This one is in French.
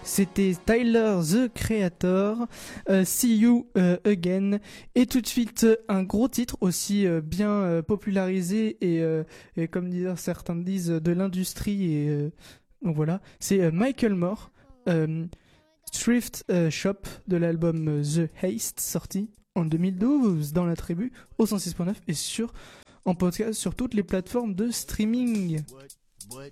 C'était Tyler the Creator, See You Again, et tout de suite un gros titre aussi bien popularisé et comme certains disent de l'industrie et donc voilà, c'est Michael Moore, Thrift Shop de l'album The Haste sorti en 2012 dans la tribu au 106.9 et en podcast sur toutes les plateformes de streaming. What?